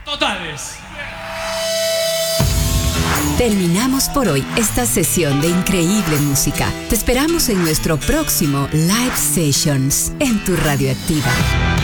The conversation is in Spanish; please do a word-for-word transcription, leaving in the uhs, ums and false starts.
totales. Terminamos por hoy esta sesión de increíble música. Te esperamos en nuestro próximo Live Sessions en tu Radioactiva.